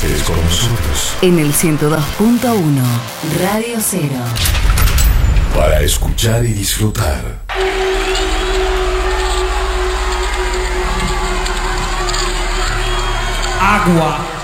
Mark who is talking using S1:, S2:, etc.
S1: estés con nosotros.
S2: En el 102.1 Radio Cero.
S1: Para escuchar y disfrutar.
S3: Agua.